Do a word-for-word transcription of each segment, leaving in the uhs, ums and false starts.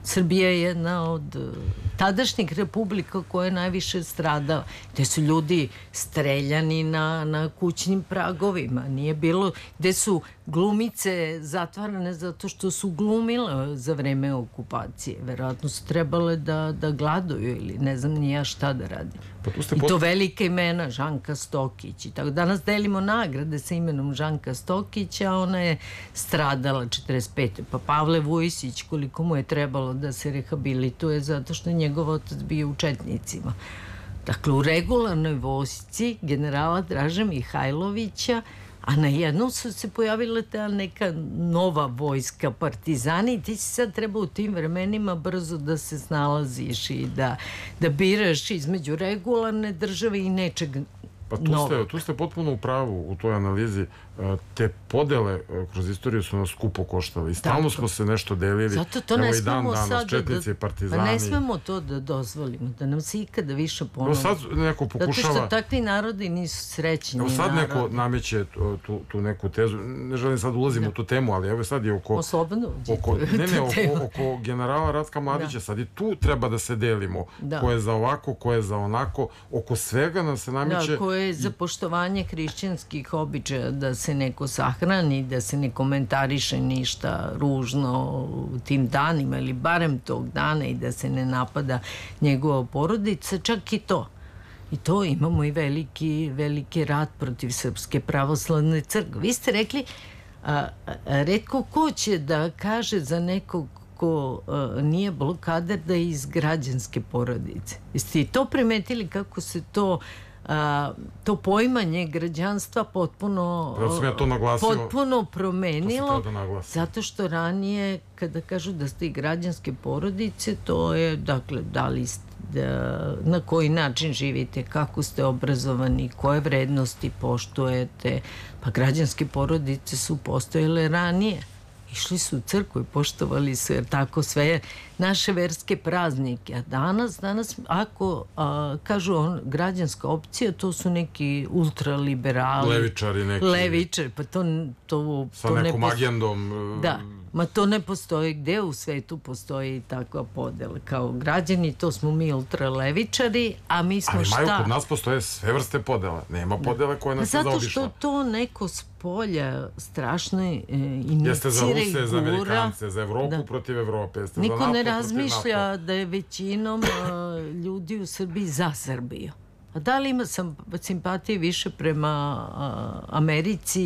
Srbija je jedna od tadašnjih republika koja je najviše stradala, gde su ljudi streljani na, na kućnim pragovima, nije bilo, gde su glumice zatvarane zato što su glumile za vreme okupacije, verovatno su trebale da, da gladuju ili ne znam ni ja šta da radi. Pa i to velike imena, Žanka Stokić i tako. Danas delimo nagrade sa imenom Žanka Stokić, a ona je stradala četrdeset pete Pa Pavle Vujsić, koliko mu je trebalo da se rehabilituje zato što je njegov otac bio u četnicima. Dakle, u regularnoj vojsci generala Draže Mihajlovića, a na jednom su se pojavile ta neka nova vojska, partizani, i ti si sad treba u tim vremenima brzo da se snalaziš i da, da biraš između regularne države i nečeg Pa tu ste, tu ste potpuno u pravu u toj analizi. Te podele kroz istoriju su nas skupo koštale i stalno smo se nešto delili. Zato to ne smemo sad četnici i partizani. Pa ne smemo to da dozvolimo, da nam se ikada više ponovi. Sad neko pokušava... Zato što takvi narodi nisu srećni narodi. Sad neko nameće tu, tu neku tezu, ne želim sad ulazim u tu temu, ali evo sad je oko... Oslobodno oko, ne, ne, oko, oko generala Ratka Mladića, sad i tu treba da se delimo. Ko je za ovako, ko je za onako, oko svega nam se nameće... Da, ko je za poštovanje hrišćanskih običaja, da se neko sahrani, da se ne komentariše ništa ružno u tim danima ili barem tog dana i da se ne napada njegova porodica, čak i to. I to imamo i veliki, veliki rat protiv Srpske pravoslavne crkve. Vi ste rekli, a, a, retko ko će da kaže za nekog ko a, nije blokader da je iz građanske porodice. Jeste i to primetili kako se to A, to poimanje građanstva potpuno ja to potpuno promenilo, zato što ranije kada kažu da ste i građanske porodice, to je dakle da li ste, da, na koji način živite, kako ste obrazovani, koje vrednosti poštujete. Pa građanske porodice su postojale ranije, išli su u crkvu i poštovali su, jer tako sve naše verske praznike. A danas, danas ako a, kažu on, građanska opcija, to su neki ultraliberali. Levičari neki. Levičari, pa to, to, sa to nekom ne agendom. Da, ma to ne postoji. Gde u svetu postoji takva podela? Kao građani, to smo mi ultralevičari, a mi smo šta? Ali Maju, kod nas postoje sve vrste podela. Nema podele koje nas je zaobišla. Zato što to neko spolja strašno e, inicira. Jeste za Ruse, za Amerikance, za Evropu da. Protiv Evrope. Jeste niko za NATO, ne razmišlja da je većinom a, ljudi u Srbiji za Srbiju. A da li ima sam simpatije više prema a, Americi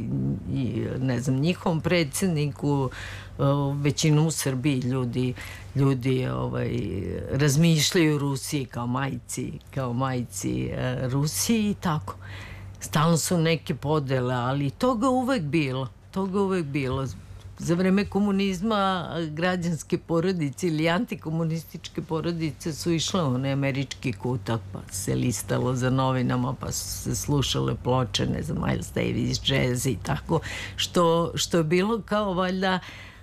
i ne znam njihovom predsjedniku, a, većinu u Srbiji ljudi ljudi ovaj, razmišljaju Rusiji kao majci kao majci a, Rusiji i tako. Stalno su neke podele, ali toga uvek bilo toga uvek bilo. Za vreme komunizma građanske porodice ili antikomunističke porodice su išle u onaj američki kutak, pa se listalo za novinama, pa su se slušale ploče, ne znam, Miles Davis, jazz i tako, što, što je bilo kao valjda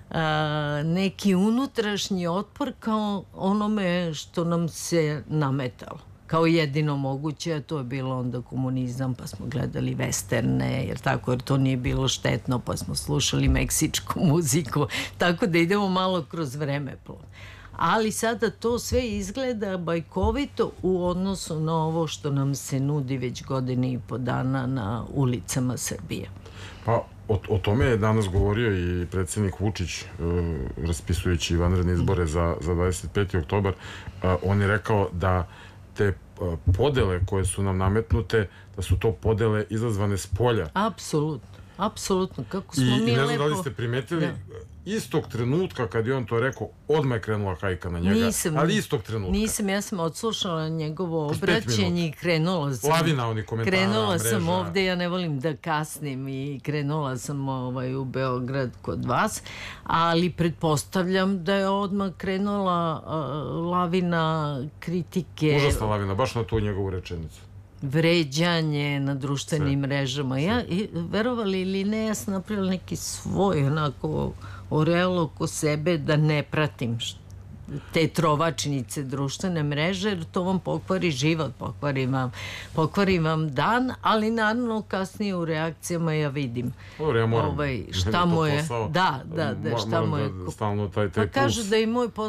a, neki unutrašnji otpor kao onome što nam se nametalo. Kao jedino moguće, a to je bilo onda komunizam, pa smo gledali westerne, jer tako, jer to nije bilo štetno, pa smo slušali meksičku muziku, tako da idemo malo kroz vreme. Ali sada to sve izgleda bajkovito u odnosu na ovo što nam se nudi već godine i po dana na ulicama Srbije. Pa, o, o tome je danas govorio i predsjednik Vučić, e, raspisujući vanredne izbore za, za dvadeset peti oktobar. E, on je rekao da te podele koje su nam nametnute, da su to podele izazvane s polja. Apsolutno, apsolutno. Kako smo I, mi lepo... I ne znam da li ste primetili, da. Istog trenutka kad je on to rekao, odmah je krenula hajka na njega. Nisam, ali istog trenutka. Nisam, ja sam odslušala njegovo obraćenje i krenula sam. Lavina oni komentara, Krenula mreža. sam ovde, ja ne volim da kasnim i krenula sam ovaj, u Beograd kod vas, ali pretpostavljam da je odmah krenula uh, lavina kritike. Užasna lavina, baš na tu njegovu rečenicu. Vređanje na društvenim Sve. mrežama. Ja, i, verovali ili ne, ja sam napravila neki svoj onako oreol oko sebe da ne pratim te trovačnice društvene mreže, jer to vam pokvari život, pokvari vam, pokvari vam dan, ali naravno kasnije u reakcijama ja vidim Dobro, ja moram, ovaj, šta mu je da, da, da, šta mu je stalno taj, taj pa kažu da i moj posao